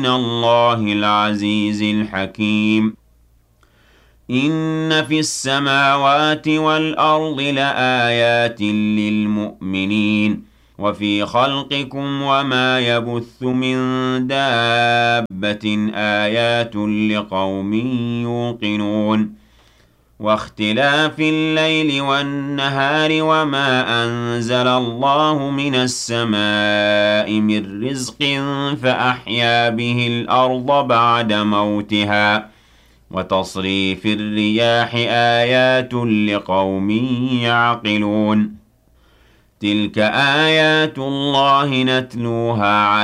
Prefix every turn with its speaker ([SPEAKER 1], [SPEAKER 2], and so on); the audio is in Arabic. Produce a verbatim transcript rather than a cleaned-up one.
[SPEAKER 1] الله العزيز الحكيم إن في السماوات والأرض لآيات للمؤمنين وفي خلقكم وما يبث من دابة آيات لقوم يوقنون واختلاف الليل والنهار وما أنزل الله من السماء من رزق فأحيا به الأرض بعد موتها وتصريف الرياح آيات لقوم يعقلون تلك آيات الله نتلوها